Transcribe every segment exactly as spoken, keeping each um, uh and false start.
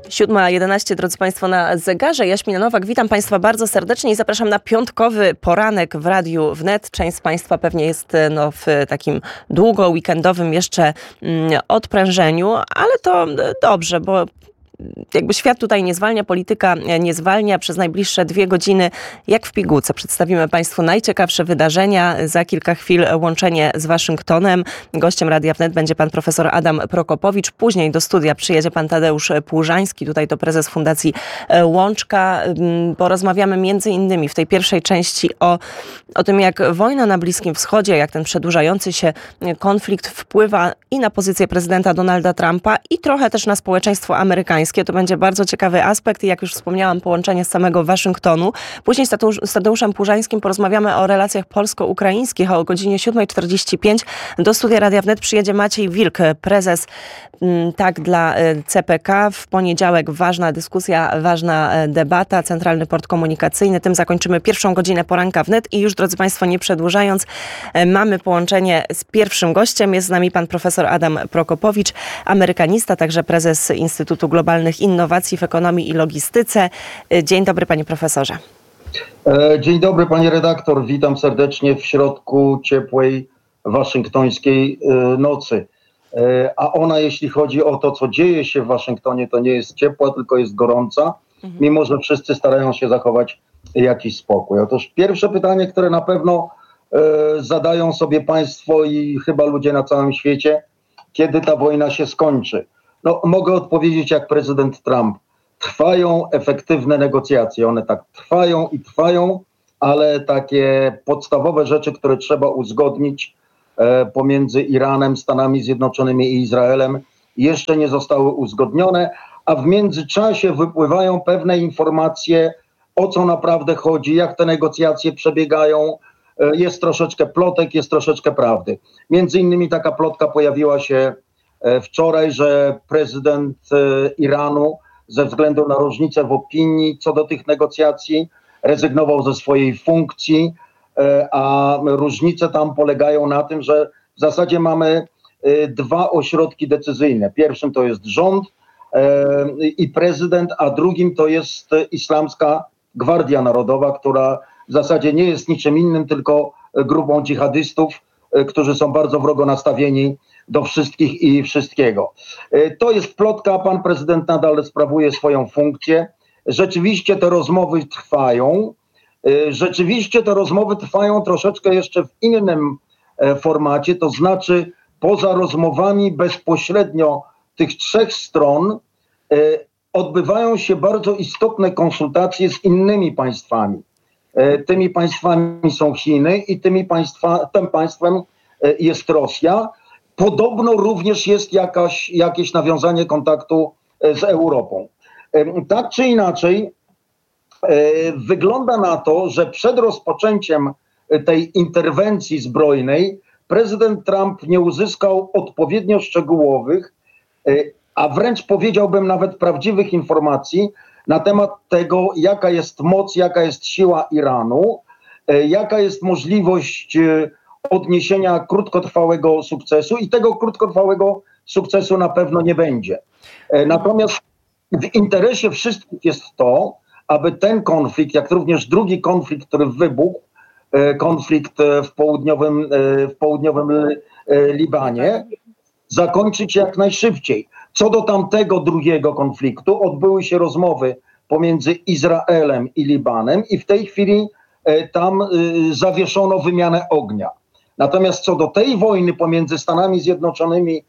siódma jedenaście, drodzy Państwo, na zegarze. Jaśmina Nowak, witam Państwa bardzo serdecznie i zapraszam na piątkowy poranek w Radiu Wnet. Część z Państwa pewnie jest no, w takim długo weekendowym jeszcze mm, odprężeniu, ale to dobrze, bo jakby świat tutaj nie zwalnia, polityka nie zwalnia. Przez najbliższe dwie godziny, jak w pigułce, przedstawimy Państwu najciekawsze wydarzenia. Za kilka chwil łączenie z Waszyngtonem. Gościem Radia Wnet będzie pan profesor Adam Prokopowicz. Później do studia przyjedzie pan Tadeusz Płużański. Tutaj to prezes Fundacji Łączka. Porozmawiamy między innymi w tej pierwszej części o, o tym, jak wojna na Bliskim Wschodzie, jak ten przedłużający się konflikt wpływa i na pozycję prezydenta Donalda Trumpa i trochę też na społeczeństwo amerykańskie. To będzie bardzo ciekawy aspekt i jak już wspomniałam, połączenie z samego Waszyngtonu. Później z, Tadeusz, z Tadeuszem Płużańskim porozmawiamy o relacjach polsko-ukraińskich, a o godzinie siódma czterdzieści pięć do studia Radia Wnet przyjedzie Maciej Wilk, prezes m, tak dla C P K. W poniedziałek ważna dyskusja, ważna debata, Centralny Port Komunikacyjny. Tym zakończymy pierwszą godzinę poranka Wnet i już, drodzy Państwo, nie przedłużając, mamy połączenie z pierwszym gościem. Jest z nami pan profesor Adam Prokopowicz, amerykanista, także prezes Instytutu Globalnych Innowacji w Ekonomii i Logistyce. Dzień dobry, panie profesorze. Dzień dobry, pani redaktor. Witam serdecznie w środku ciepłej waszyngtońskiej nocy. A ona, jeśli chodzi o to, co dzieje się w Waszyngtonie, to nie jest ciepła, tylko jest gorąca, mhm. mimo że wszyscy starają się zachować jakiś spokój. Otóż pierwsze pytanie, które na pewno zadają sobie państwo i chyba ludzie na całym świecie, kiedy ta wojna się skończy? No, mogę odpowiedzieć jak prezydent Trump. Trwają efektywne negocjacje. One tak trwają i trwają, ale takie podstawowe rzeczy, które trzeba uzgodnić e, pomiędzy Iranem, Stanami Zjednoczonymi i Izraelem, jeszcze nie zostały uzgodnione, a w międzyczasie wypływają pewne informacje, o co naprawdę chodzi, jak te negocjacje przebiegają. E, jest troszeczkę plotek, jest troszeczkę prawdy. Między innymi taka plotka pojawiła się wczoraj, że prezydent Iranu ze względu na różnicę w opinii co do tych negocjacji rezygnował ze swojej funkcji, a różnice tam polegają na tym, że w zasadzie mamy dwa ośrodki decyzyjne. Pierwszym to jest rząd i prezydent, a drugim to jest Islamska Gwardia Narodowa, która w zasadzie nie jest niczym innym, tylko grupą dżihadystów, którzy są bardzo wrogo nastawieni do wszystkich i wszystkiego. To jest plotka, pan prezydent nadal sprawuje swoją funkcję. Rzeczywiście te rozmowy trwają. Rzeczywiście te rozmowy trwają troszeczkę jeszcze w innym formacie, to znaczy poza rozmowami bezpośrednio tych trzech stron odbywają się bardzo istotne konsultacje z innymi państwami. Tymi państwami są Chiny i tymi państwa, tym państwem jest Rosja. Podobno również jest jakaś, jakieś nawiązanie kontaktu z Europą. Tak czy inaczej, wygląda na to, że przed rozpoczęciem tej interwencji zbrojnej prezydent Trump nie uzyskał odpowiednio szczegółowych, a wręcz powiedziałbym nawet prawdziwych informacji na temat tego, jaka jest moc, jaka jest siła Iranu, jaka jest możliwość odniesienia krótkotrwałego sukcesu i tego krótkotrwałego sukcesu na pewno nie będzie. Natomiast w interesie wszystkich jest to, aby ten konflikt, jak również drugi konflikt, który wybuchł, konflikt w południowym, w południowym Libanie, zakończyć jak najszybciej. Co do tamtego drugiego konfliktu, odbyły się rozmowy pomiędzy Izraelem i Libanem i w tej chwili tam zawieszono wymianę ognia. Natomiast co do tej wojny pomiędzy Stanami Zjednoczonymi,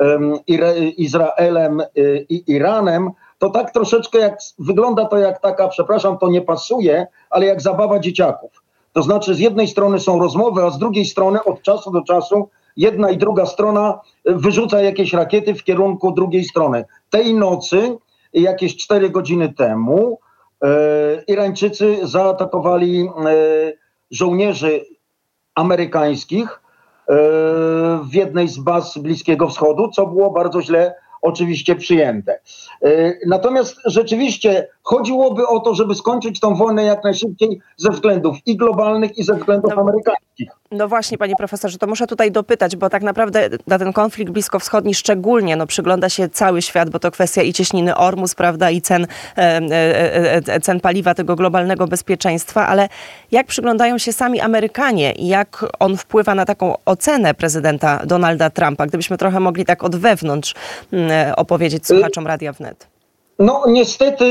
Izraelem i Iranem, to tak troszeczkę jak, wygląda to jak taka, przepraszam, to nie pasuje, ale jak zabawa dzieciaków. To znaczy z jednej strony są rozmowy, a z drugiej strony od czasu do czasu jedna i druga strona wyrzuca jakieś rakiety w kierunku drugiej strony. Tej nocy, jakieś cztery godziny temu, e, Irańczycy zaatakowali e, żołnierzy amerykańskich e, w jednej z baz Bliskiego Wschodu, co było bardzo źle oczywiście przyjęte. E, natomiast rzeczywiście chodziłoby o to, żeby skończyć tą wojnę jak najszybciej ze względów i globalnych, i ze względów no, amerykańskich. No właśnie, panie profesorze, to muszę tutaj dopytać, bo tak naprawdę na ten konflikt bliskowschodni szczególnie no, przygląda się cały świat, bo to kwestia i cieśniny Ormus, prawda, i cen, e, e, e, cen paliwa, tego globalnego bezpieczeństwa, ale jak przyglądają się sami Amerykanie i jak on wpływa na taką ocenę prezydenta Donalda Trumpa? Gdybyśmy trochę mogli tak od wewnątrz e, opowiedzieć słuchaczom Radia Wnet. No niestety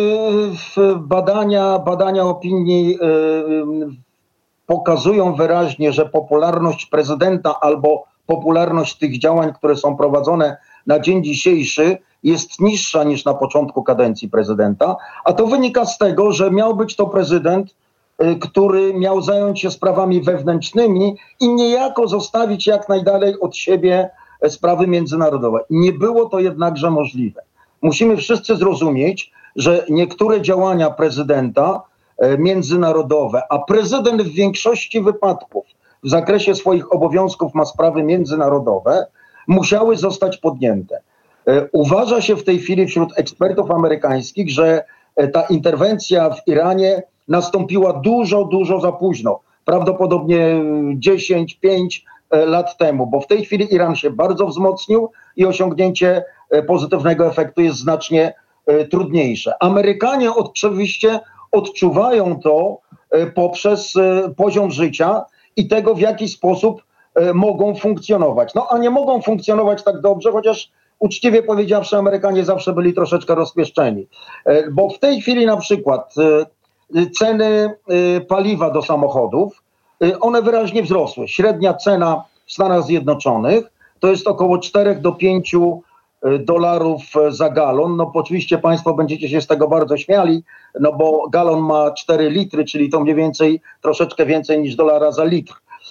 y, badania, badania opinii y, pokazują wyraźnie, że popularność prezydenta albo popularność tych działań, które są prowadzone na dzień dzisiejszy, jest niższa niż na początku kadencji prezydenta, a to wynika z tego, że miał być to prezydent, który miał zająć się sprawami wewnętrznymi i niejako zostawić jak najdalej od siebie sprawy międzynarodowe. Nie było to jednakże możliwe. Musimy wszyscy zrozumieć, że niektóre działania prezydenta międzynarodowe, a prezydent w większości wypadków w zakresie swoich obowiązków ma sprawy międzynarodowe, musiały zostać podjęte. Uważa się w tej chwili wśród ekspertów amerykańskich, że ta interwencja w Iranie nastąpiła dużo, dużo za późno. Prawdopodobnie dziesięć, pięć lat temu, bo w tej chwili Iran się bardzo wzmocnił i osiągnięcie pozytywnego efektu jest znacznie trudniejsze. Amerykanie oczywiście odczuwają to poprzez poziom życia i tego, w jaki sposób mogą funkcjonować. No a nie mogą funkcjonować tak dobrze, chociaż uczciwie powiedziawszy, Amerykanie zawsze byli troszeczkę rozpieszczeni. Bo w tej chwili na przykład ceny paliwa do samochodów, one wyraźnie wzrosły. Średnia cena w Stanach Zjednoczonych to jest około cztery do pięciu dolarów za galon. No oczywiście państwo będziecie się z tego bardzo śmiali, no bo galon ma cztery litry, czyli to mniej więcej troszeczkę więcej niż dolara za litr.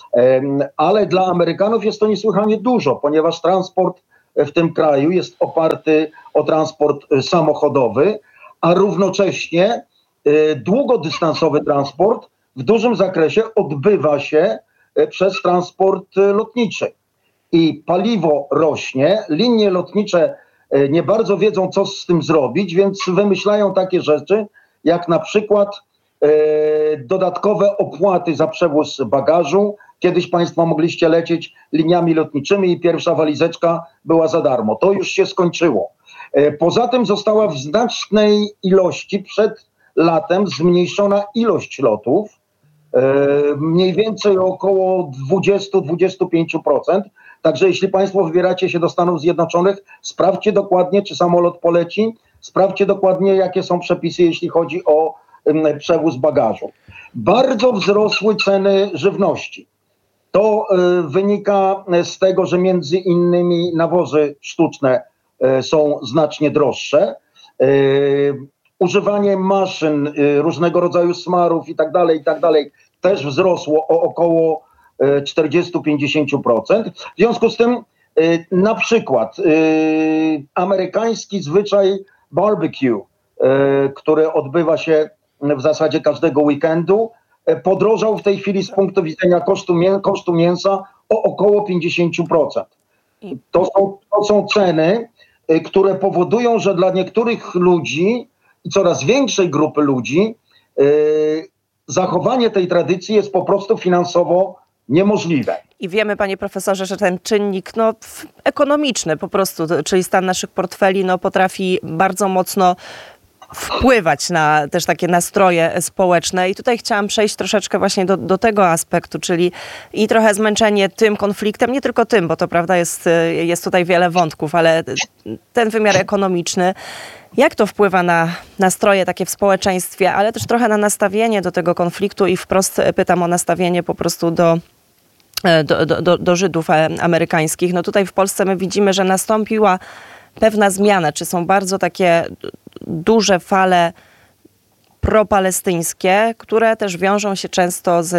Ale dla Amerykanów jest to niesłychanie dużo, ponieważ transport w tym kraju jest oparty o transport samochodowy, a równocześnie długodystansowy transport w dużym zakresie odbywa się przez transport lotniczy. I paliwo rośnie, linie lotnicze nie bardzo wiedzą, co z tym zrobić, więc wymyślają takie rzeczy, jak na przykład e, dodatkowe opłaty za przewóz bagażu. Kiedyś państwo mogliście lecieć liniami lotniczymi i pierwsza walizeczka była za darmo. To już się skończyło. E, poza tym została w znacznej ilości przed latem zmniejszona ilość lotów, e, mniej więcej około dwadzieścia do dwudziestu pięciu procent. Także jeśli państwo wybieracie się do Stanów Zjednoczonych, sprawdźcie dokładnie, czy samolot poleci, sprawdźcie dokładnie, jakie są przepisy, jeśli chodzi o um, przewóz bagażu. Bardzo wzrosły ceny żywności. To y, wynika z tego, że między innymi nawozy sztuczne y, są znacznie droższe. Y, używanie maszyn, y, różnego rodzaju smarów i tak dalej, i tak dalej też wzrosło o około czterdzieści do pięćdziesięciu procent. W związku z tym y, na przykład y, amerykański zwyczaj barbecue, y, który odbywa się w zasadzie każdego weekendu, y, podrożał w tej chwili z punktu widzenia kosztu, mię kosztu mięsa o około pięćdziesiąt procent. To są, to są ceny, y, które powodują, że dla niektórych ludzi i coraz większej grupy ludzi y, zachowanie tej tradycji jest po prostu finansowo niemożliwe. I wiemy, panie profesorze, że ten czynnik no, ekonomiczny po prostu, czyli stan naszych portfeli, no, potrafi bardzo mocno wpływać na też takie nastroje społeczne. I tutaj chciałam przejść troszeczkę właśnie do, do tego aspektu, czyli i trochę zmęczenie tym konfliktem, nie tylko tym, bo to prawda jest, jest tutaj wiele wątków, ale ten wymiar ekonomiczny. Jak to wpływa na nastroje takie w społeczeństwie, ale też trochę na nastawienie do tego konfliktu i wprost pytam o nastawienie po prostu do Do, do, do Żydów amerykańskich. No tutaj w Polsce my widzimy, że nastąpiła pewna zmiana, czy są bardzo takie duże fale propalestyńskie, które też wiążą się często z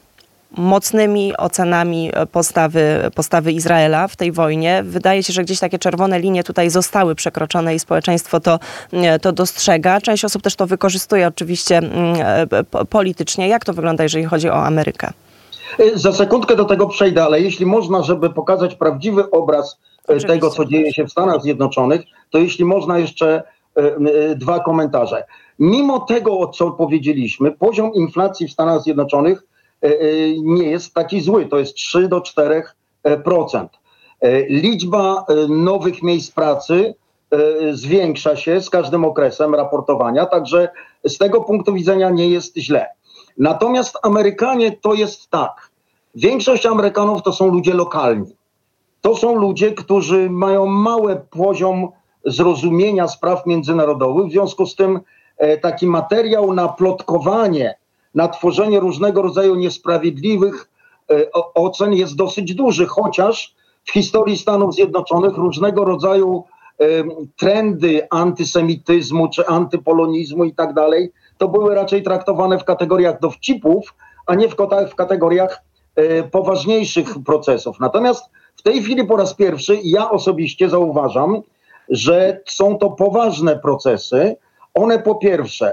mocnymi ocenami postawy, postawy Izraela w tej wojnie. Wydaje się, że gdzieś takie czerwone linie tutaj zostały przekroczone i społeczeństwo to, to dostrzega. Część osób też to wykorzystuje oczywiście politycznie. Jak to wygląda, jeżeli chodzi o Amerykę? Za sekundkę do tego przejdę, ale jeśli można, żeby pokazać prawdziwy obraz Oczywiście. tego, co dzieje się w Stanach Zjednoczonych, to jeśli można jeszcze dwa komentarze. Mimo tego, o co powiedzieliśmy, poziom inflacji w Stanach Zjednoczonych nie jest taki zły. To jest trzy do czterech procent. Liczba nowych miejsc pracy zwiększa się z każdym okresem raportowania, także z tego punktu widzenia nie jest źle. Natomiast Amerykanie to jest tak. Większość Amerykanów to są ludzie lokalni. To są ludzie, którzy mają mały poziom zrozumienia spraw międzynarodowych. W związku z tym taki materiał na plotkowanie, na tworzenie różnego rodzaju niesprawiedliwych ocen jest dosyć duży, chociaż w historii Stanów Zjednoczonych różnego rodzaju trendy antysemityzmu czy antypolonizmu i tak dalej, to były raczej traktowane w kategoriach dowcipów, a nie w, w kategoriach poważniejszych procesów. Natomiast w tej chwili po raz pierwszy ja osobiście zauważam, że są to poważne procesy. One po pierwsze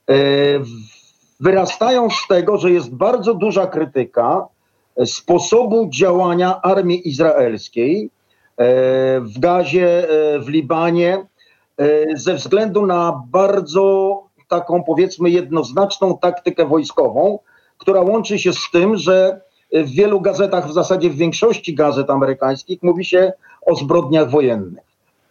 wyrastają z tego, że jest bardzo duża krytyka sposobu działania armii izraelskiej w Gazie, w Libanie, ze względu na bardzo taką, powiedzmy, jednoznaczną taktykę wojskową, która łączy się z tym, że w wielu gazetach, w zasadzie w większości gazet amerykańskich mówi się o zbrodniach wojennych.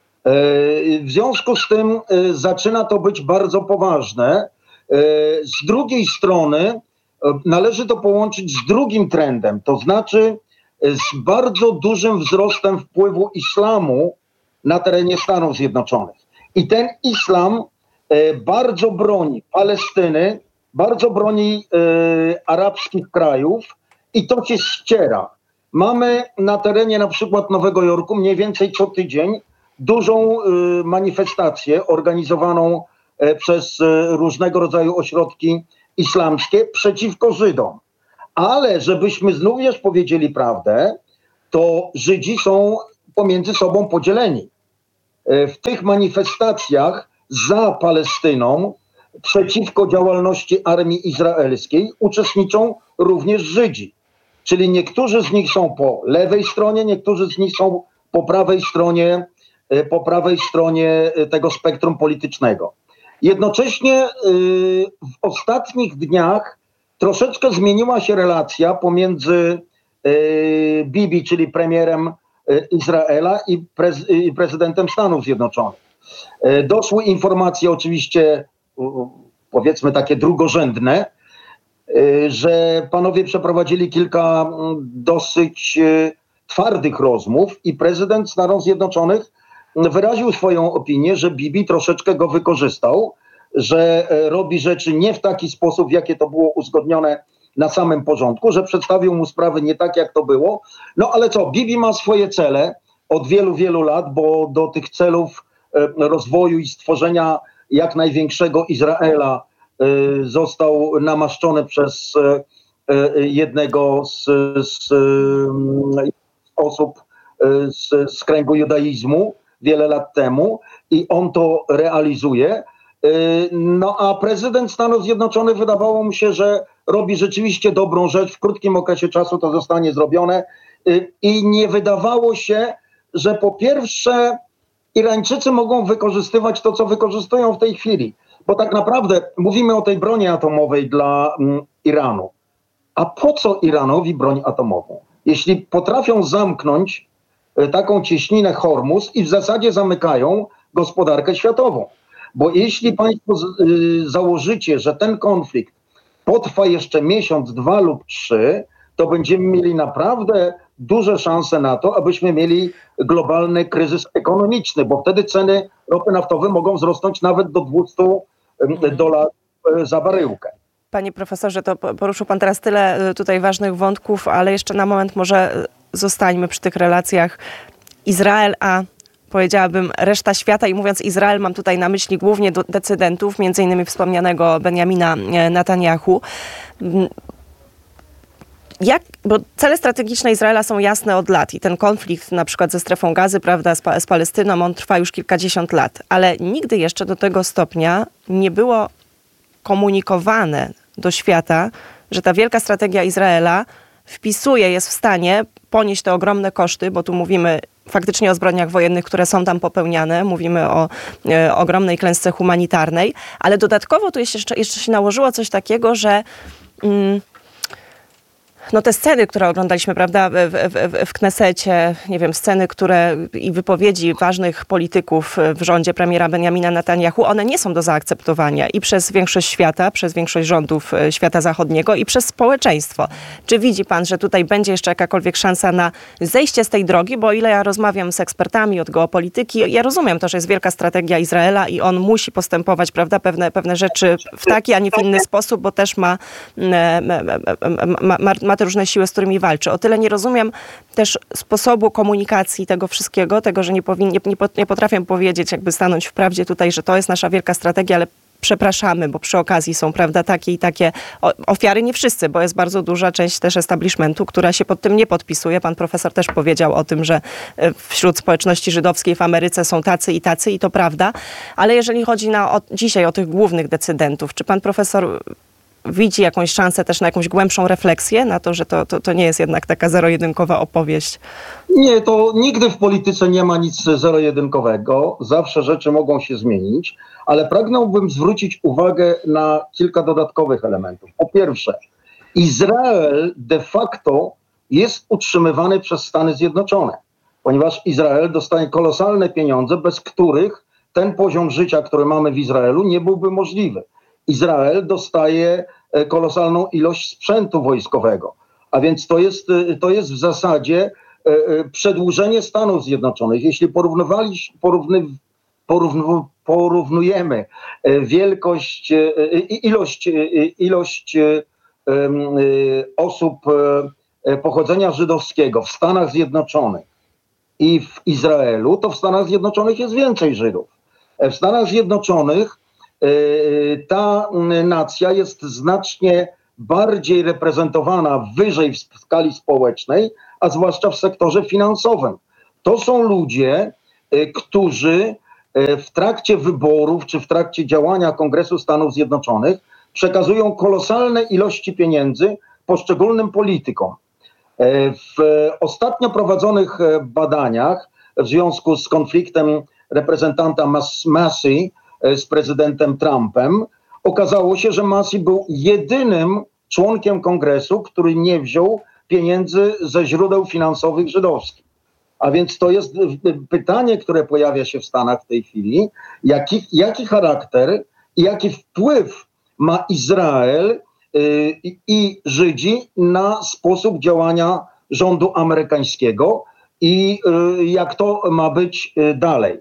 W związku z tym zaczyna to być bardzo poważne. Z drugiej strony należy to połączyć z drugim trendem, to znaczy z bardzo dużym wzrostem wpływu islamu na terenie Stanów Zjednoczonych. I ten islam bardzo broni Palestyny, bardzo broni arabskich krajów i to się ściera. Mamy na terenie na przykład Nowego Jorku mniej więcej co tydzień dużą manifestację organizowaną przez różnego rodzaju ośrodki islamskie przeciwko Żydom. Ale żebyśmy znów już powiedzieli prawdę, to Żydzi są pomiędzy sobą podzieleni. W tych manifestacjach za Palestyną przeciwko działalności armii izraelskiej uczestniczą również Żydzi. Czyli niektórzy z nich są po lewej stronie, niektórzy z nich są po prawej stronie, po prawej stronie tego spektrum politycznego. Jednocześnie w ostatnich dniach troszeczkę zmieniła się relacja pomiędzy Bibi, czyli premierem Izraela i, prez, i prezydentem Stanów Zjednoczonych. Doszły informacje oczywiście, powiedzmy takie drugorzędne, że panowie przeprowadzili kilka dosyć twardych rozmów i prezydent Stanów Zjednoczonych wyraził swoją opinię, że Bibi troszeczkę go wykorzystał, że robi rzeczy nie w taki sposób, w jakie to było uzgodnione na samym początku, że przedstawił mu sprawy nie tak, jak to było. No ale co, Bibi ma swoje cele od wielu, wielu lat, bo do tych celów rozwoju i stworzenia jak największego Izraela został namaszczony przez jednego z, z osób z, z kręgu judaizmu wiele lat temu i on to realizuje. No a prezydent Stanów Zjednoczonych wydawało mu się, że robi rzeczywiście dobrą rzecz, w krótkim okresie czasu to zostanie zrobione i nie wydawało się, że po pierwsze Irańczycy mogą wykorzystywać to, co wykorzystują w tej chwili, bo tak naprawdę mówimy o tej broni atomowej dla mm, Iranu. A po co Iranowi broń atomową? Jeśli potrafią zamknąć y, taką cieśninę Hormuz i w zasadzie zamykają gospodarkę światową. Bo jeśli państwo z, y, założycie, że ten konflikt potrwa jeszcze miesiąc, dwa lub trzy, to będziemy mieli naprawdę duże szanse na to, abyśmy mieli globalny kryzys ekonomiczny, bo wtedy ceny ropy naftowej mogą wzrosnąć nawet do dwieście dolarów za baryłkę. Panie profesorze, to poruszył pan teraz tyle tutaj ważnych wątków, ale jeszcze na moment może zostańmy przy tych relacjach Izrael, a powiedziałabym reszta świata i mówiąc Izrael mam tutaj na myśli głównie decydentów, między innymi wspomnianego Benjamina Netanyahu. Jak, bo cele strategiczne Izraela są jasne od lat i ten konflikt na przykład ze strefą Gazy, prawda, z, pa, z Palestyną, on trwa już kilkadziesiąt lat, ale nigdy jeszcze do tego stopnia nie było komunikowane do świata, że ta wielka strategia Izraela wpisuje, jest w stanie ponieść te ogromne koszty, bo tu mówimy faktycznie o zbrodniach wojennych, które są tam popełniane. Mówimy o e, ogromnej klęsce humanitarnej, ale dodatkowo tu jeszcze, jeszcze się nałożyło coś takiego, że mm, no te sceny, które oglądaliśmy, prawda, w, w, w Knesecie, nie wiem, sceny, które i wypowiedzi ważnych polityków w rządzie premiera Benjamina Netanyahu, one nie są do zaakceptowania i przez większość świata, przez większość rządów świata zachodniego i przez społeczeństwo. Czy widzi pan, że tutaj będzie jeszcze jakakolwiek szansa na zejście z tej drogi? Bo o ile ja rozmawiam z ekspertami od geopolityki, ja rozumiem to, że jest wielka strategia Izraela i on musi postępować, prawda, pewne, pewne rzeczy w taki, a nie w inny sposób, bo też ma, ma, ma, ma te różne siły, z którymi walczy. O tyle nie rozumiem też sposobu komunikacji tego wszystkiego, tego, że nie, powin, nie, nie potrafię powiedzieć, jakby stanąć w prawdzie tutaj, że to jest nasza wielka strategia, ale przepraszamy, bo przy okazji są, prawda, takie i takie ofiary, nie wszyscy, bo jest bardzo duża część też establishmentu, która się pod tym nie podpisuje. Pan profesor też powiedział o tym, że wśród społeczności żydowskiej w Ameryce są tacy i tacy i to prawda, ale jeżeli chodzi na, o, dzisiaj o tych głównych decydentów, czy pan profesor widzi jakąś szansę też na jakąś głębszą refleksję, na to, że to, to, to nie jest jednak taka zero-jedynkowa opowieść? Nie, to nigdy w polityce nie ma nic zero-jedynkowego. Zawsze rzeczy mogą się zmienić, ale pragnąłbym zwrócić uwagę na kilka dodatkowych elementów. Po pierwsze, Izrael de facto jest utrzymywany przez Stany Zjednoczone, ponieważ Izrael dostaje kolosalne pieniądze, bez których ten poziom życia, który mamy w Izraelu, nie byłby możliwy. Izrael dostaje kolosalną ilość sprzętu wojskowego, a więc to jest, to jest w zasadzie przedłużenie Stanów Zjednoczonych. Jeśli porównywali, porówny, porównu, porównujemy wielkość, ilość, ilość osób pochodzenia żydowskiego w Stanach Zjednoczonych i w Izraelu, to w Stanach Zjednoczonych jest więcej Żydów. W Stanach Zjednoczonych ta nacja jest znacznie bardziej reprezentowana wyżej w skali społecznej, a zwłaszcza w sektorze finansowym. To są ludzie, którzy w trakcie wyborów czy w trakcie działania Kongresu Stanów Zjednoczonych przekazują kolosalne ilości pieniędzy poszczególnym politykom. W ostatnio prowadzonych badaniach w związku z konfliktem reprezentanta Massey z prezydentem Trumpem okazało się, że Massey był jedynym członkiem Kongresu, który nie wziął pieniędzy ze źródeł finansowych żydowskich. A więc to jest pytanie, które pojawia się w Stanach w tej chwili, jaki, jaki charakter i jaki wpływ ma Izrael yy, i Żydzi na sposób działania rządu amerykańskiego i y, jak to ma być y, dalej.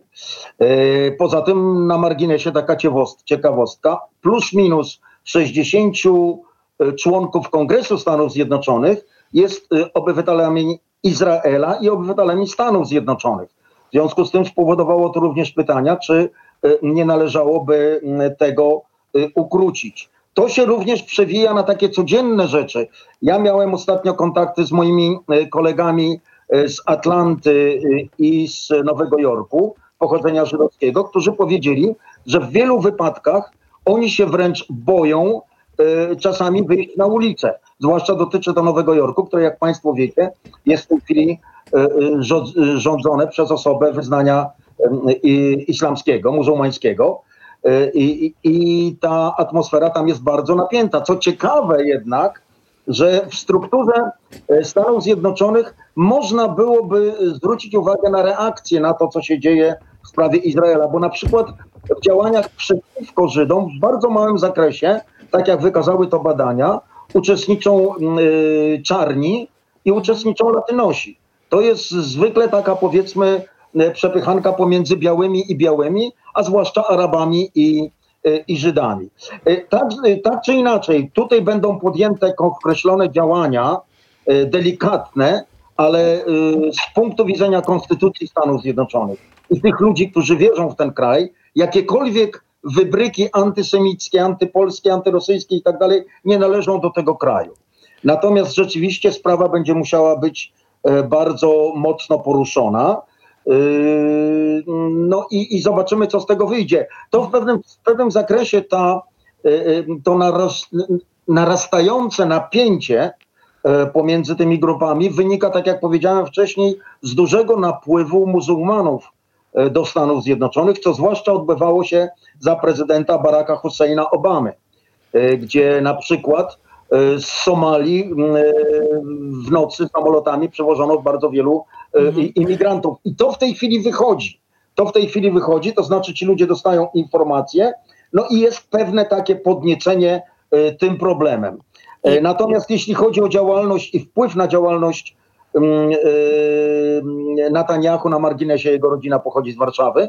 Y, poza tym na marginesie taka ciekawostka, plus minus sześćdziesięciu członków Kongresu Stanów Zjednoczonych jest y, obywatelami Izraela i obywatelami Stanów Zjednoczonych. W związku z tym spowodowało to również pytania, czy y, nie należałoby y, tego y, ukrócić. To się również przewija na takie codzienne rzeczy. Ja miałem ostatnio kontakty z moimi y, kolegami z Atlanty i z Nowego Jorku, pochodzenia żydowskiego, którzy powiedzieli, że w wielu wypadkach oni się wręcz boją y, czasami wyjść na ulicę. Zwłaszcza dotyczy to Nowego Jorku, które, jak państwo wiecie, jest w tej chwili y, y, rządzone przez osobę wyznania y, islamskiego, muzułmańskiego. Y, i, I ta atmosfera tam jest bardzo napięta. Co ciekawe jednak, że w strukturze Stanów Zjednoczonych można byłoby zwrócić uwagę na reakcję na to, co się dzieje w sprawie Izraela, bo na przykład w działaniach przeciwko Żydom w bardzo małym zakresie, tak jak wykazały to badania, uczestniczą y, czarni i uczestniczą Latynosi. To jest zwykle taka, powiedzmy, przepychanka pomiędzy białymi i białymi, a zwłaszcza Arabami i i Żydami. Tak, tak czy inaczej, tutaj będą podjęte określone działania delikatne, ale z punktu widzenia Konstytucji Stanów Zjednoczonych i tych ludzi, którzy wierzą w ten kraj, jakiekolwiek wybryki antysemickie, antypolskie, antyrosyjskie i tak dalej nie należą do tego kraju. Natomiast rzeczywiście sprawa będzie musiała być bardzo mocno poruszona. No i, i zobaczymy, co z tego wyjdzie. To w pewnym, w pewnym zakresie ta, to naras, narastające napięcie pomiędzy tymi grupami wynika, tak jak powiedziałem wcześniej, z dużego napływu muzułmanów do Stanów Zjednoczonych, co zwłaszcza odbywało się za prezydenta Baracka Husseina Obamy, gdzie na przykład z Somalii w nocy samolotami przewożono bardzo wielu imigrantów. I to w tej chwili wychodzi. To w tej chwili wychodzi, to znaczy ci ludzie dostają informacje, no i jest pewne takie podniecenie tym problemem. Natomiast jeśli chodzi o działalność i wpływ na działalność Netanyahu, na marginesie, jego rodzina pochodzi z Warszawy,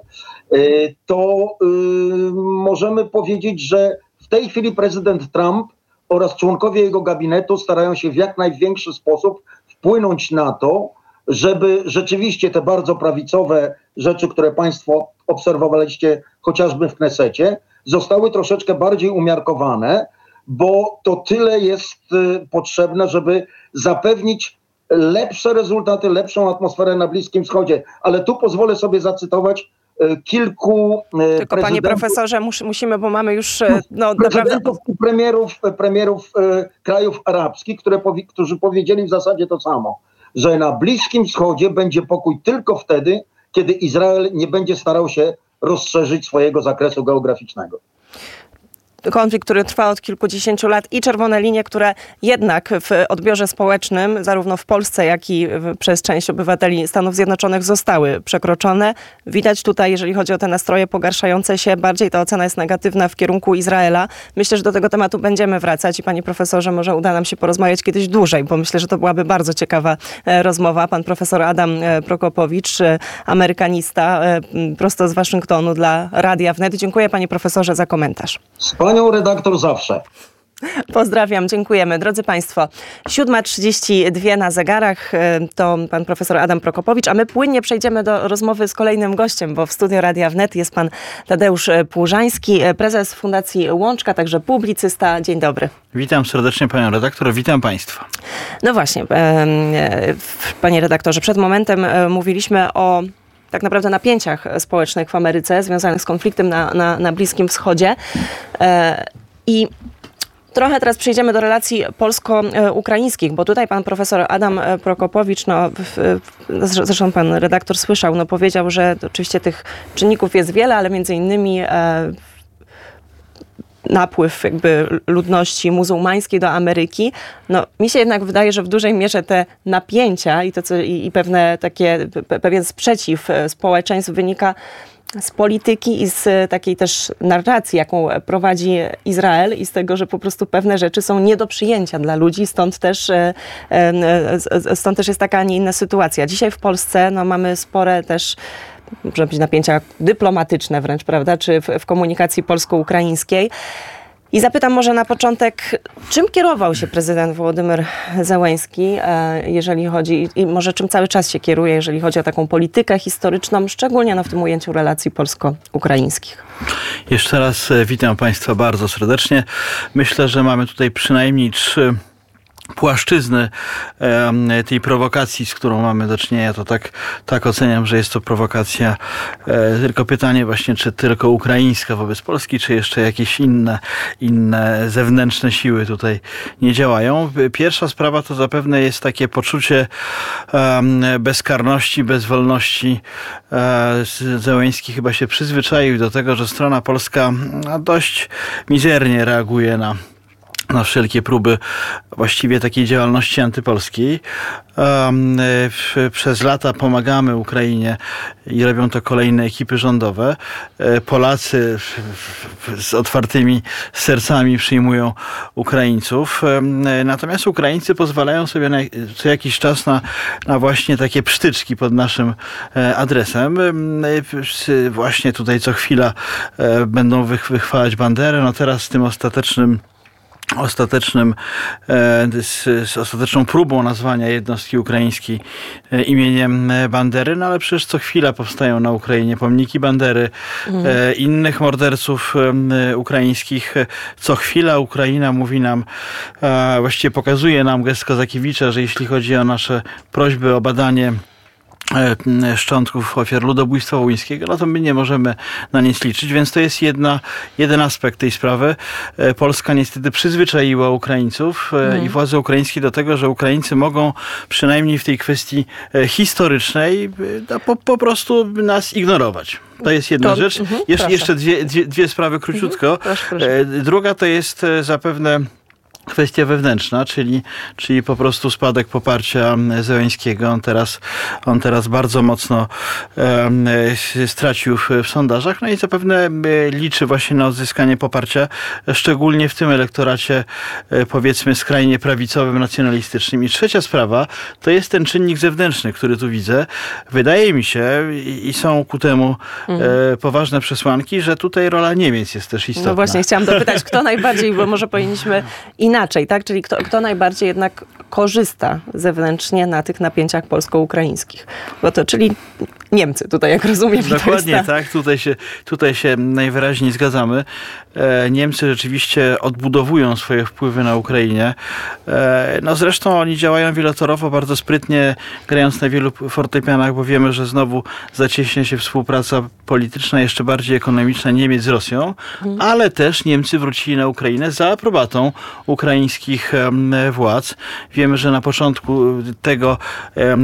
to możemy powiedzieć, że w tej chwili prezydent Trump oraz członkowie jego gabinetu starają się w jak największy sposób wpłynąć na to, żeby rzeczywiście te bardzo prawicowe rzeczy, które państwo obserwowaliście chociażby w Knesecie, zostały troszeczkę bardziej umiarkowane, bo to tyle jest potrzebne, żeby zapewnić lepsze rezultaty, lepszą atmosferę na Bliskim Wschodzie. Ale tu pozwolę sobie zacytować kilku Tylko panie profesorze, mus, musimy, bo mamy już no, prezydentów i premierów, premierów e, krajów arabskich, które powi, którzy powiedzieli w zasadzie to samo, że na Bliskim Wschodzie będzie pokój tylko wtedy, kiedy Izrael nie będzie starał się rozszerzyć swojego zakresu geograficznego. Konflikt, który trwa od kilkudziesięciu lat i czerwone linie, które jednak w odbiorze społecznym, zarówno w Polsce, jak i przez część obywateli Stanów Zjednoczonych zostały przekroczone. Widać tutaj, jeżeli chodzi o te nastroje pogarszające się, bardziej ta ocena jest negatywna w kierunku Izraela. Myślę, że do tego tematu będziemy wracać i panie profesorze, może uda nam się porozmawiać kiedyś dłużej, bo myślę, że to byłaby bardzo ciekawa rozmowa. Pan profesor Adam Prokopowicz, amerykanista, prosto z Waszyngtonu dla Radia Wnet. Dziękuję panie profesorze za komentarz. Panią redaktor zawsze. Pozdrawiam, dziękujemy. Drodzy Państwo, siódma trzydzieści dwa na zegarach, to pan profesor Adam Prokopowicz, a my płynnie przejdziemy do rozmowy z kolejnym gościem, bo w studio Radia Wnet jest pan Tadeusz Płużański, prezes Fundacji Łączka, także publicysta. Dzień dobry. Witam serdecznie panią redaktor, witam państwa. No właśnie, panie redaktorze, przed momentem mówiliśmy o tak naprawdę napięciach społecznych w Ameryce związanych z konfliktem na, na, na Bliskim Wschodzie. E, I trochę teraz przejdziemy do relacji polsko-ukraińskich, bo tutaj pan profesor Adam Prokopowicz, no, w, zresztą pan redaktor słyszał, no, powiedział, że oczywiście tych czynników jest wiele, ale między innymi e, napływ jakby ludności muzułmańskiej do Ameryki. No, mi się jednak wydaje, że w dużej mierze te napięcia i, to, co, i, i pewne takie, pe, pewien sprzeciw społeczeństw wynika z polityki i z takiej też narracji, jaką prowadzi Izrael i z tego, że po prostu pewne rzeczy są nie do przyjęcia dla ludzi, stąd też, stąd też jest taka, a nie inna sytuacja. Dzisiaj w Polsce no, mamy spore też, można powiedzieć, napięcia dyplomatyczne wręcz, prawda, czy w, w komunikacji polsko-ukraińskiej. I zapytam może na początek, czym kierował się prezydent Wołodymyr Zełenski, jeżeli chodzi, i może czym cały czas się kieruje, jeżeli chodzi o taką politykę historyczną, szczególnie no, w tym ujęciu relacji polsko-ukraińskich? Jeszcze raz witam państwa bardzo serdecznie. Myślę, że mamy tutaj przynajmniej trzy płaszczyzny e, tej prowokacji, z którą mamy do czynienia, to tak, tak oceniam, że jest to prowokacja. E, tylko pytanie właśnie, czy tylko ukraińska wobec Polski, czy jeszcze jakieś inne, inne zewnętrzne siły tutaj nie działają. Pierwsza sprawa to zapewne jest takie poczucie e, bezkarności, bezwolności. E, Zełenski chyba się przyzwyczaił do tego, że strona polska no, dość mizernie reaguje na na wszelkie próby właściwie takiej działalności antypolskiej. Um, w, przez lata pomagamy Ukrainie i robią to kolejne ekipy rządowe. Polacy w, w, z otwartymi sercami przyjmują Ukraińców. Um, natomiast Ukraińcy pozwalają sobie na, co jakiś czas na, na właśnie takie psztyczki pod naszym e, adresem. E, właśnie tutaj co chwila e, będą wych, wychwalać banderę. No teraz z tym ostatecznym Ostatecznym, z, z ostateczną próbą nazwania jednostki ukraińskiej imieniem Bandery, no ale przecież co chwila powstają na Ukrainie pomniki Bandery, mm. innych morderców ukraińskich. Co chwila Ukraina mówi nam, właściwie pokazuje nam gest Kozakiewicza, że jeśli chodzi o nasze prośby o badanie szczątków ofiar ludobójstwa wołyńskiego, no to my nie możemy na nic liczyć, więc to jest jedna, jeden aspekt tej sprawy. Polska niestety przyzwyczaiła Ukraińców mm. i władze ukraińskie do tego, że Ukraińcy mogą przynajmniej w tej kwestii historycznej no, po, po prostu nas ignorować. To jest jedna to, rzecz. Mm-hmm, Jesz, jeszcze dwie, dwie, dwie sprawy króciutko. Mm-hmm, proszę, proszę. Druga to jest zapewne kwestia wewnętrzna, czyli, czyli po prostu spadek poparcia Zełenskiego. On teraz, on teraz bardzo mocno e, stracił w, w sondażach, no i zapewne liczy właśnie na odzyskanie poparcia, szczególnie w tym elektoracie e, powiedzmy skrajnie prawicowym, nacjonalistycznym. I trzecia sprawa to jest ten czynnik zewnętrzny, który tu widzę. Wydaje mi się i, i są ku temu e, poważne przesłanki, że tutaj rola Niemiec jest też istotna. No właśnie, chciałam dopytać, kto najbardziej, bo może powinniśmy inaczej, tak? Czyli kto, kto najbardziej jednak korzysta zewnętrznie na tych napięciach polsko-ukraińskich. Bo to, czyli Niemcy tutaj, jak rozumiem. Dokładnie ta... tak, tutaj się, tutaj się najwyraźniej zgadzamy. E, Niemcy rzeczywiście odbudowują swoje wpływy na Ukrainie. E, no zresztą oni działają wielotorowo, bardzo sprytnie, grając na wielu fortepianach, bo wiemy, że znowu zacieśnia się współpraca polityczna, jeszcze bardziej ekonomiczna Niemiec z Rosją, hmm. ale też Niemcy wrócili na Ukrainę za aprobatą ukraińskich e, władz. Wiemy, że na początku tego e,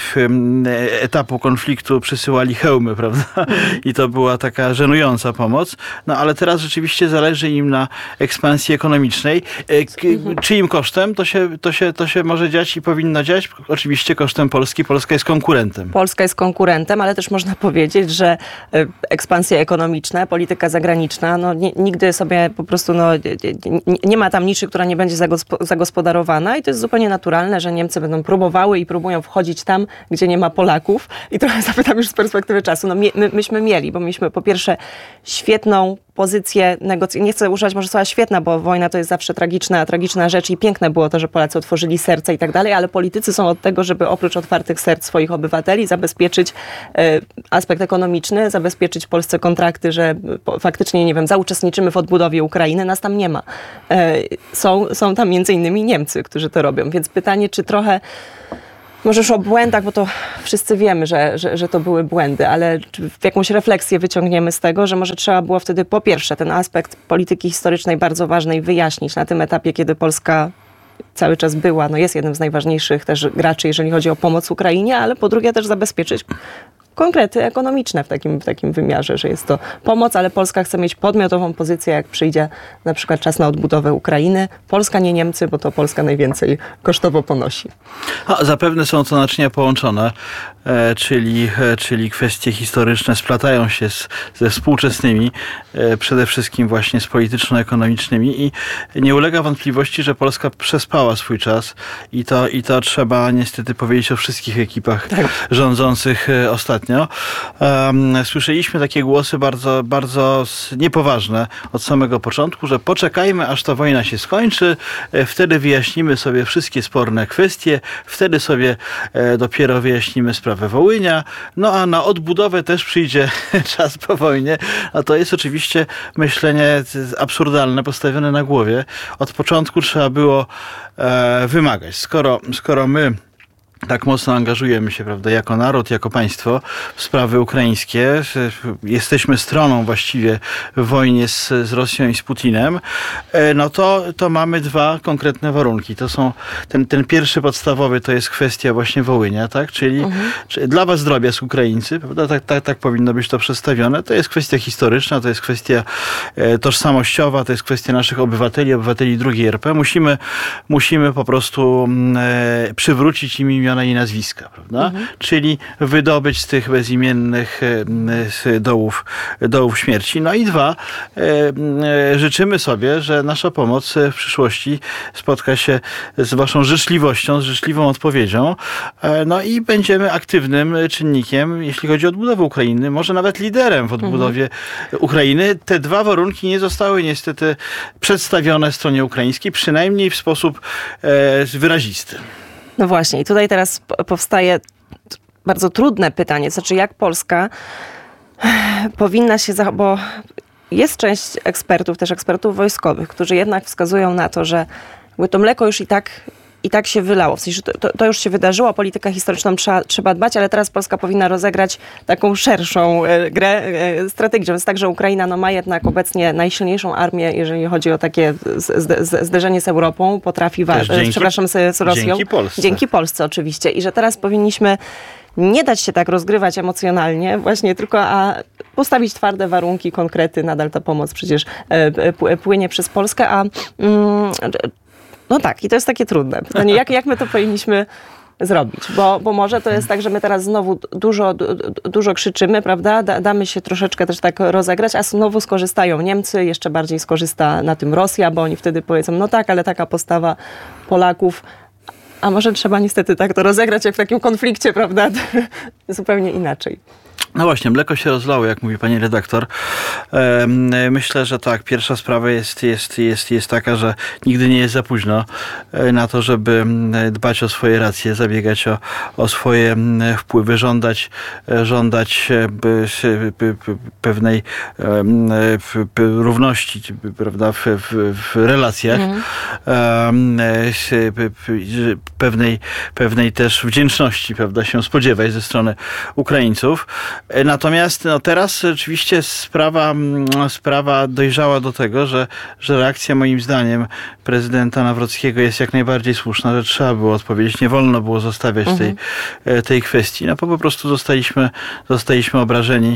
e, etapu konfliktu przysyłali hełmy, prawda? I to była taka żenująca pomoc. No ale teraz rzeczywiście zależy im na ekspansji ekonomicznej. K- czyim kosztem? To się, to, się, to się może dziać i powinno dziać? Oczywiście kosztem Polski. Polska jest konkurentem. Polska jest konkurentem, ale też można powiedzieć, że ekspansja ekonomiczna, polityka zagraniczna, no nie, nigdy sobie po prostu no, nie, nie ma tam niczy, która nie będzie zagospo- zagospodarowana i to jest zupełnie naturalne, że Niemcy będą próbowały i próbują wchodzić tam, gdzie nie ma Polaków. I trochę zapytam już z perspektywy czasu. No, my, myśmy mieli, bo mieliśmy po pierwsze świetną pozycję negocjacji. Nie chcę używać może słowa świetna, bo wojna to jest zawsze tragiczna, tragiczna rzecz i piękne było to, że Polacy otworzyli serce i tak dalej, ale politycy są od tego, żeby oprócz otwartych serc swoich obywateli zabezpieczyć e, aspekt ekonomiczny, zabezpieczyć Polsce kontrakty, że po, faktycznie, nie wiem, zauczestniczymy w odbudowie Ukrainy. Nas tam nie ma. E, są, są tam między innymi Niemcy, którzy to robią. Więc pytanie, czy trochę może już o błędach, bo to wszyscy wiemy, że, że, że to były błędy, ale w jakąś refleksję wyciągniemy z tego, że może trzeba było wtedy po pierwsze ten aspekt polityki historycznej bardzo ważnej wyjaśnić na tym etapie, kiedy Polska cały czas była, no jest jednym z najważniejszych też graczy, jeżeli chodzi o pomoc Ukrainie, ale po drugie też zabezpieczyć konkrety ekonomiczne w takim, w takim wymiarze, że jest to pomoc, ale Polska chce mieć podmiotową pozycję, jak przyjdzie na przykład czas na odbudowę Ukrainy. Polska, nie Niemcy, bo to Polska najwięcej kosztowo ponosi. A, zapewne są to naczynia połączone, e, czyli, e, czyli kwestie historyczne splatają się z, ze współczesnymi, e, przede wszystkim właśnie z polityczno-ekonomicznymi i nie ulega wątpliwości, że Polska przespała swój czas i to, i to trzeba niestety powiedzieć o wszystkich ekipach tak. rządzących e, ostatnio. Um, słyszeliśmy takie głosy bardzo, bardzo niepoważne od samego początku, że poczekajmy, aż ta wojna się skończy, e, wtedy wyjaśnimy sobie wszystkie sporne kwestie, wtedy sobie e, dopiero wyjaśnimy sprawę Wołynia, no a na odbudowę też przyjdzie czas po wojnie, a to jest oczywiście myślenie absurdalne, postawione na głowie. Od początku trzeba było e, wymagać. Skoro, skoro my tak mocno angażujemy się, prawda, jako naród, jako państwo w sprawy ukraińskie. Jesteśmy stroną właściwie w wojnie z, z Rosją i z Putinem. No to, to mamy dwa konkretne warunki. To są, ten, ten pierwszy podstawowy to jest kwestia właśnie Wołynia, tak? Czyli, mhm. czyli dla was drobiazg Ukraińcy, prawda? Tak, tak, tak powinno być to przedstawione. To jest kwestia historyczna, to jest kwestia e, tożsamościowa, to jest kwestia naszych obywateli, obywateli drugiej R P. Musimy, musimy po prostu e, przywrócić im imiona i nazwiska, prawda? Mhm. Czyli wydobyć z tych bezimiennych z dołów, dołów śmierci. No i dwa, e, życzymy sobie, że nasza pomoc w przyszłości spotka się z waszą życzliwością, z życzliwą odpowiedzią. E, no i będziemy aktywnym czynnikiem, jeśli chodzi o odbudowę Ukrainy, może nawet liderem w odbudowie mhm. Ukrainy. Te dwa warunki nie zostały niestety przedstawione stronie ukraińskiej, przynajmniej w sposób e, wyrazisty. No właśnie, i tutaj teraz powstaje bardzo trudne pytanie, znaczy jak Polska powinna się zachować, bo jest część ekspertów, też ekspertów wojskowych, którzy jednak wskazują na to, że to mleko już i tak i tak się wylało. W sensie, to, to już się wydarzyło, o politykę historyczną trzeba, trzeba dbać, ale teraz Polska powinna rozegrać taką szerszą e, grę e, strategiczną. Jest tak, że Ukraina no, ma jednak obecnie najsilniejszą armię, jeżeli chodzi o takie z, z, zderzenie z Europą, potrafi, wa- dzięki, przepraszam, z, z Rosją. Dzięki Polsce. Dzięki Polsce oczywiście. I że teraz powinniśmy nie dać się tak rozgrywać emocjonalnie, właśnie tylko a postawić twarde warunki, konkrety. Nadal ta pomoc przecież e, płynie przez Polskę, a mm, no tak, i to jest takie trudne. Pytanie, jak, jak my to powinniśmy zrobić? Bo, bo może to jest tak, że my teraz znowu dużo, dużo krzyczymy, prawda? Da, damy się troszeczkę też tak rozegrać, a znowu skorzystają Niemcy, jeszcze bardziej skorzysta na tym Rosja, bo oni wtedy powiedzą, no tak, ale taka postawa Polaków, a może trzeba niestety tak to rozegrać, jak w takim konflikcie, prawda? Zupełnie inaczej. No właśnie, mleko się rozlało, jak mówi pani redaktor. Myślę, że tak, pierwsza sprawa jest, jest, jest, jest taka, że nigdy nie jest za późno na to, żeby dbać o swoje racje, zabiegać o, o swoje wpływy, żądać, żądać pewnej równości, prawda, w, w, w relacjach, mhm. pewnej, pewnej też wdzięczności, prawda, się spodziewać ze strony Ukraińców. Natomiast no, teraz rzeczywiście sprawa, sprawa dojrzała do tego, że, że reakcja moim zdaniem prezydenta Nawrockiego jest jak najbardziej słuszna, że trzeba było odpowiedzieć, nie wolno było zostawiać mhm. tej, tej kwestii. No po prostu zostaliśmy, zostaliśmy obrażeni.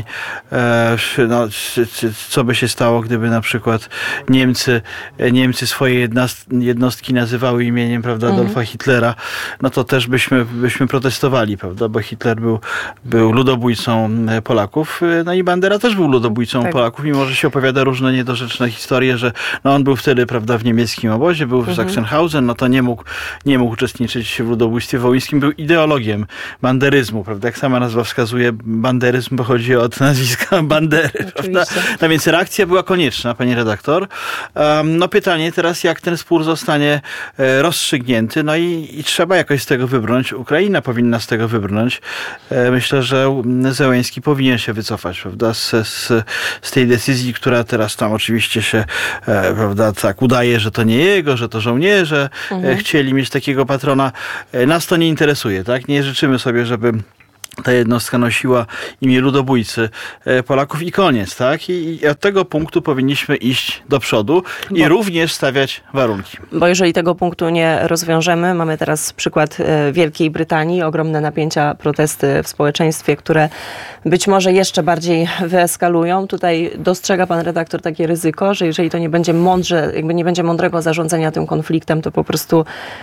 No, co by się stało, gdyby na przykład Niemcy, Niemcy swoje jednostki nazywały imieniem, prawda, mhm. Adolfa Hitlera, no to też byśmy, byśmy protestowali, prawda, bo Hitler był, był ludobójcą Polaków. No i Bandera też był ludobójcą tak. Polaków, mimo że się opowiada różne niedorzeczne historie, że no on był wtedy, prawda, w niemieckim obozie, był w mhm. Sachsenhausen, no to nie mógł, nie mógł uczestniczyć w ludobójstwie wołyńskim, był ideologiem banderyzmu, prawda, jak sama nazwa wskazuje, banderyzm pochodzi od nazwiska Bandery, prawda? No więc reakcja była konieczna, pani redaktor. Um, no pytanie teraz, jak ten spór zostanie e, rozstrzygnięty, no i, i trzeba jakoś z tego wybrnąć. Ukraina powinna z tego wybrnąć. E, myślę, że Zełenski powinien się wycofać, prawda, z, z, z tej decyzji, która teraz tam oczywiście się, e, prawda, tak udaje, że to nie jego, że to żołnierze mhm. e, chcieli mieć takiego patrona. E, nas to nie interesuje, tak? Nie życzymy sobie, żeby ta jednostka nosiła imię ludobójcy Polaków i koniec, tak? I, i od tego punktu powinniśmy iść do przodu i bo, również stawiać warunki. Bo jeżeli tego punktu nie rozwiążemy, mamy teraz przykład Wielkiej Brytanii, ogromne napięcia, protesty w społeczeństwie, które być może jeszcze bardziej wyeskalują. Tutaj dostrzega pan redaktor takie ryzyko, że jeżeli to nie będzie mądrze, jakby nie będzie mądrego zarządzania tym konfliktem, to po prostu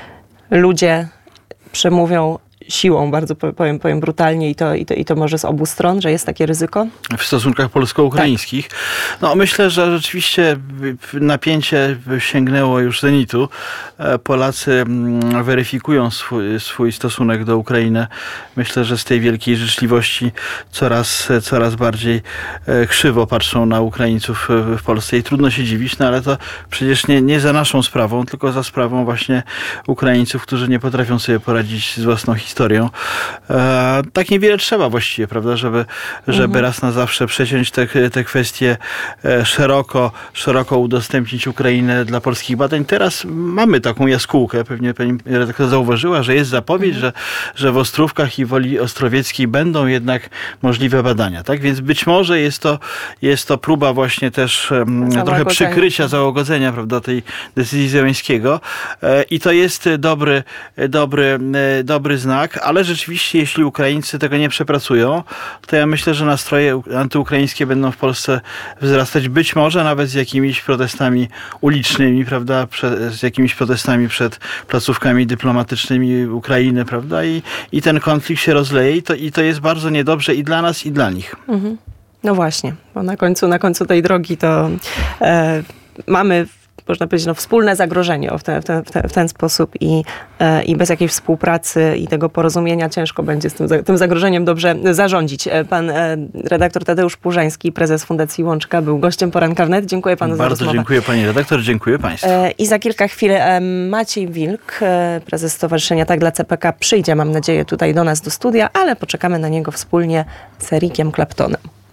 ludzie przemówią siłą, bardzo powiem, powiem brutalnie i to, i, to, i to może z obu stron, że jest takie ryzyko? W stosunkach polsko-ukraińskich? Tak. No myślę, że rzeczywiście napięcie sięgnęło już zenitu. Polacy weryfikują swój, swój stosunek do Ukrainy. Myślę, że z tej wielkiej życzliwości coraz, coraz bardziej krzywo patrzą na Ukraińców w Polsce i trudno się dziwić, no ale to przecież nie, nie za naszą sprawą, tylko za sprawą właśnie Ukraińców, którzy nie potrafią sobie poradzić z własną historią. historią. E, tak niewiele trzeba właściwie, prawda, żeby, żeby mhm. raz na zawsze przeciąć te, te kwestie e, szeroko, szeroko udostępnić Ukrainę dla polskich badań. Teraz mamy taką jaskółkę, pewnie pani redaktor zauważyła, że jest zapowiedź, mhm. że, że w Ostrówkach i Woli Ostrowieckiej będą jednak możliwe badania, tak? Więc być może jest to, jest to próba właśnie też um, trochę przykrycia, załagodzenia, prawda, tej decyzji Zełenskiego e, i to jest dobry, dobry, dobry znak. Ale rzeczywiście, jeśli Ukraińcy tego nie przepracują, to ja myślę, że nastroje antyukraińskie będą w Polsce wzrastać, być może nawet z jakimiś protestami ulicznymi, prawda, z jakimiś protestami przed placówkami dyplomatycznymi Ukrainy, prawda, i, i ten konflikt się rozleje i to, i to jest bardzo niedobrze i dla nas, i dla nich. Mhm. No właśnie, bo na końcu, na końcu tej drogi to e, mamy można powiedzieć, no, wspólne zagrożenie w ten, w ten, w ten, w ten sposób i, e, i bez jakiejś współpracy i tego porozumienia ciężko będzie z tym, tym zagrożeniem dobrze zarządzić. Pan e, redaktor Tadeusz Płużański, prezes Fundacji Łączka, był gościem Poranka Wnet. Dziękuję panu Bardzo za rozmowę. Bardzo dziękuję pani redaktor, dziękuję państwu. E, I za kilka chwil e, Maciej Wilk, e, prezes Stowarzyszenia Tak dla C P K, przyjdzie, mam nadzieję, tutaj do nas do studia, ale poczekamy na niego wspólnie z Ericiem Claptonem.